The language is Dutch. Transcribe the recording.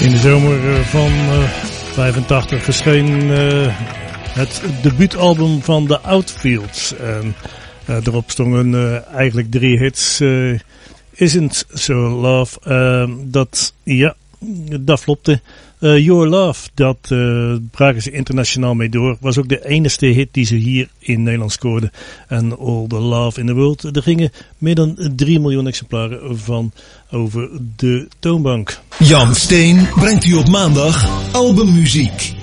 In de zomer van 85 verscheen het debuutalbum van The Outfields. En erop stonden eigenlijk 3 hits. Isn't So Love, dat flopte. Your Love, dat braken ze internationaal mee door. Was ook de enige hit die ze hier in Nederland scoorden. En All the Love in the World. Er gingen meer dan 3 miljoen exemplaren van over de toonbank. Jan Steen brengt u op maandag albummuziek.